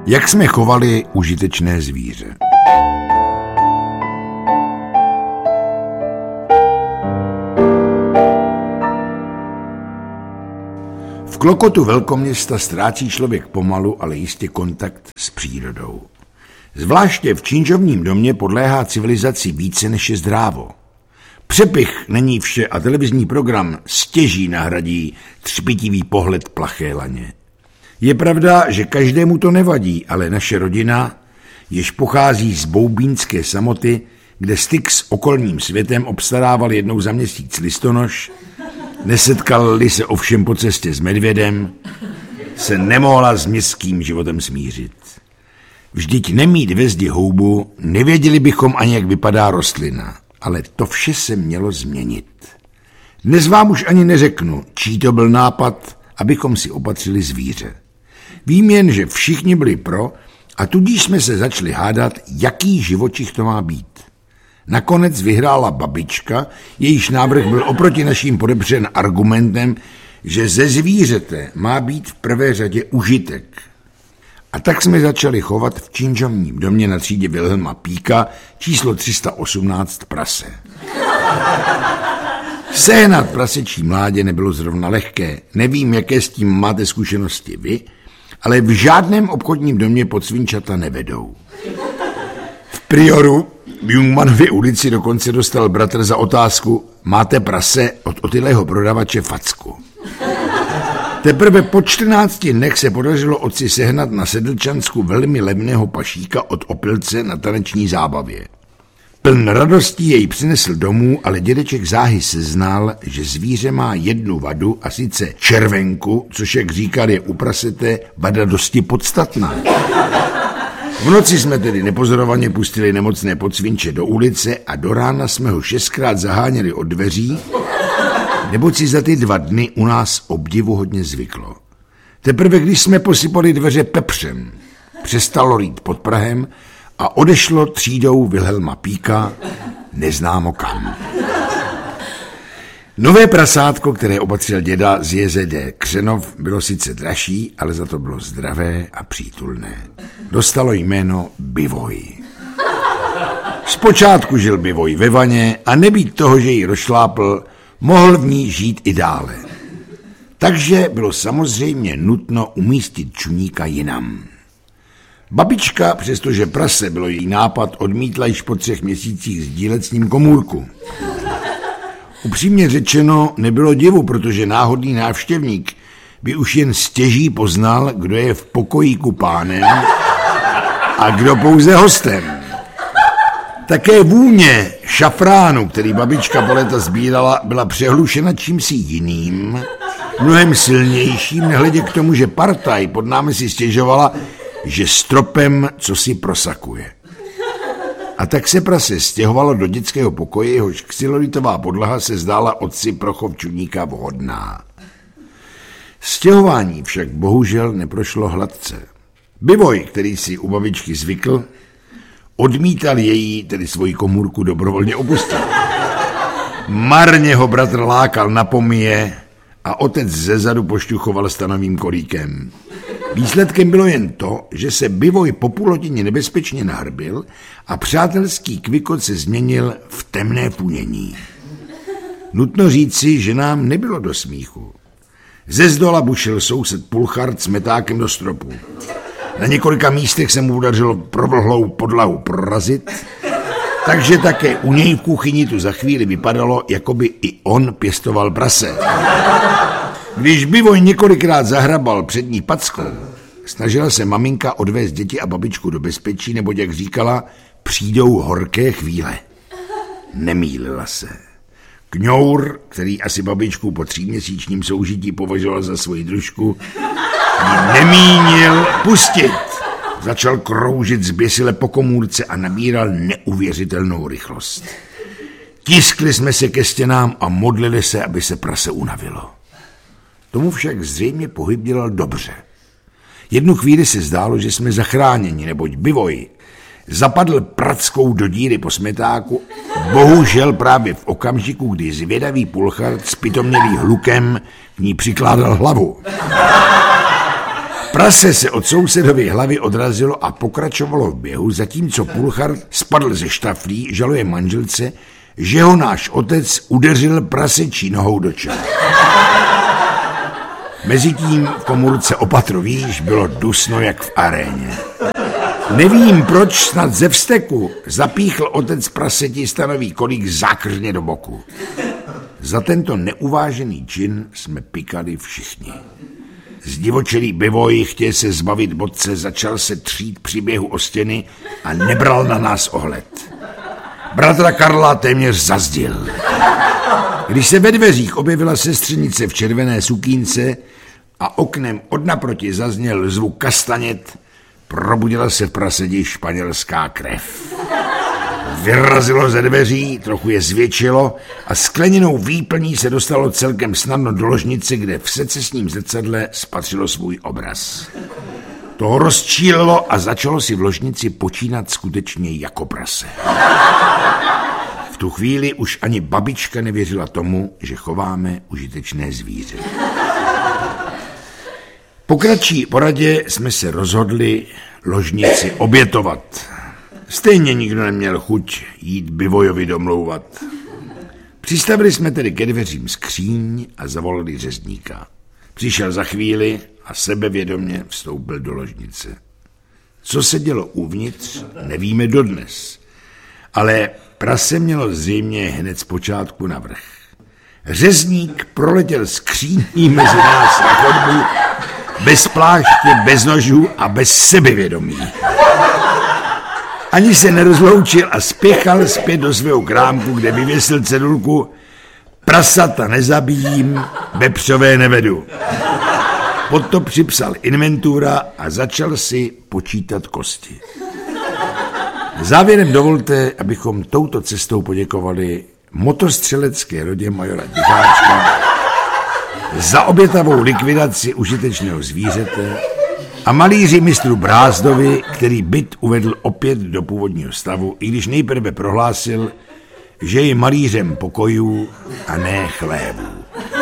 Jak jsme chovali užitečné zvíře. V klokotu velkoměsta ztrácí člověk pomalu, ale jistě kontakt s přírodou. Zvláště v činžovním domě podléhá civilizaci více než je zdrávo. Přepich není vše a televizní program stěží nahradí třpitivý pohled plaché laně. Je pravda, že každému to nevadí, ale naše rodina, jež pochází z boubínské samoty, kde styk s okolním světem obstarával jednou za měsíc listonoš, nesetkal-li se ovšem po cestě s medvědem, se nemohla s městským životem smířit. Vždyť nemít ve zdi houbu, nevěděli bychom ani, jak vypadá rostlina, ale to vše se mělo změnit. Dnes vám už ani neřeknu, čí to byl nápad, abychom si opatřili zvíře. Vím jen, že všichni byli pro a tudíž jsme se začali hádat, jaký živočich to má být. Nakonec vyhrála babička, jejíž návrh byl oproti naším podepřen argumentem, že ze zvířete má být v prvé řadě užitek. A tak jsme začali chovat v činžovním domě na třídě Wilhelma Píka číslo 318 prase. Sehnat prasečí mládě nebylo zrovna lehké. Nevím, jaké s tím máte zkušenosti vy, ale v žádném obchodním domě pod svinčata nevedou. V Prioru v Jungmannově ulici dokonce dostal bratr za otázku: máte prase? Od Otylého prodavače facku. Teprve po 14 dnech se podařilo otci sehnat na Sedlčansku velmi levného pašíka od Opilce na taneční zábavě. Pln radostí jej přinesl domů, ale dědeček záhy seznal, že zvíře má jednu vadu, a sice červenku, což, jak říkal, je u prasete vada dosti podstatná. V noci jsme tedy nepozorovaně pustili nemocné podsvinče do ulice a do rána jsme ho 6krát zaháněli od dveří, neboť si za ty 2 dny u nás obdivuhodně zvyklo. Teprve když jsme posypali dveře pepřem, přestalo rýt pod prahem a odešlo třídou Wilhelma Píka neznámo kam. Nové prasátko, které opatřil děda z JZD Křenov, bylo sice dražší, ale za to bylo zdravé a přítulné. Dostalo jméno Bivoj. Zpočátku žil Bivoj ve vaně a nebýt toho, že ji rozšlápl, mohl v ní žít i dále. Takže bylo samozřejmě nutno umístit čuníka jinam. Babička, přestože prase bylo její nápad, odmítla již po 3 měsících sdílet s ním komůrku. Upřímně řečeno, nebylo divu, protože náhodný návštěvník by už jen stěží poznal, kdo je v pokojíku pánem a kdo pouze hostem. Také vůně šafránu, který babička po léta sbírala, byla přehlušena čímsi jiným, mnohem silnějším, nehledě k tomu, že partaj pod námi si stěžovala, že stropem cosi prosakuje. A tak se prase stěhovalo do dětského pokoje, jehož xylolitová podlaha se zdála otci pro chov čuníka vhodná. Stěhování však bohužel neprošlo hladce. Bivoj, který si u babičky zvykl, odmítal její, tedy svoji komůrku, dobrovolně opustit. Marně ho bratr lákal na pomije a otec zezadu pošťuchoval stanovým kolíkem. Výsledkem bylo jen to, že se Bivoj po půlhodině nebezpečně nahrbil a přátelský kvikot se změnil v temné funění. Nutno říci, že nám nebylo do smíchu. Ze zdola bušil soused Pulchard s metákem do stropu. Na několika místech se mu udařilo provlhlou podlahu prorazit, takže také u něj v kuchyni tu za chvíli vypadalo, jako by i on pěstoval prase. Když Bivoj několikrát zahrabal přední packou, snažila se maminka odvést děti a babičku do bezpečí, neboť, jak říkala, přijdou horké chvíle. Nemýlila se. Kňour, který asi babičku po 3měsíčním soužití považoval za svoji družku, ji nemínil pustit. Začal kroužit zběsile po komůrce a nabíral neuvěřitelnou rychlost. Tiskli jsme se ke stěnám a modlili se, aby se prase unavilo. Tomu však zřejmě pohyb dělal dobře. Jednu chvíli se zdálo, že jsme zachráněni, neboť Bivoj zapadl prackou do díry po smetáku, bohužel právě v okamžiku, kdy zvědavý Pulchard s pitomnělý hlukem k ní přikládal hlavu. Prase se od sousedovy hlavy odrazilo a pokračovalo v běhu, zatímco Pulchar spadl ze štaflí, žaluje manželce, že ho náš otec udeřil prasečí nohou do čela. Mezitím v komůrce opatrovíš bylo dusno jak v aréně. Nevím, proč snad ze vzteku zapíchl otec praseti stanový kolík zákeřně do boku. Za tento neuvážený čin jsme pikali všichni. Zdivočelý Bivoj chtěl se zbavit bodce, začal se třít při běhu o stěny a nebral na nás ohled. Bratra Karla téměř zazdil. Když se ve dveřích objevila sestřenice v červené sukínce a oknem odnaproti zazněl zvuk kastanět, probudila se v prasedi španělská krev. Vyrazilo ze dveří, trochu je zvětšilo a skleněnou výplní se dostalo celkem snadno do ložnice, kde v secesním zrcadle spatřilo svůj obraz. To ho rozčílilo a začalo si v ložnici počínat skutečně jako prase. V tu chvíli už ani babička nevěřila tomu, že chováme užitečné zvíře. Po kratší poradě jsme se rozhodli ložnici obětovat. Stejně nikdo neměl chuť jít Bivojovi domlouvat. Přistavili jsme tedy ke dveřím skříň a zavolali řezníka. Přišel za chvíli a sebevědomě vstoupil do ložnice. Co se dělo uvnitř, nevíme dodnes. Ale prase mělo zřejmě hned zpočátku navrch. Řezník proletěl skříní mezi nás na chodbu, bez pláště, bez nožů a bez sebevědomí. Ani se nerozloučil a spěchal zpět do svého krámku, kde vyvěsil cedulku prasata nezabijím, vepřové nevedu. Pod to připsal inventura a začal si počítat kosti. Závěrem dovolte, abychom touto cestou poděkovali motostřelecké rodě majora Ticháčka za obětavou likvidaci užitečného zvířete a malíři mistru Brázdovi, který byt uvedl opět do původního stavu, i když nejprve prohlásil, že je malířem pokojů a ne chlévů.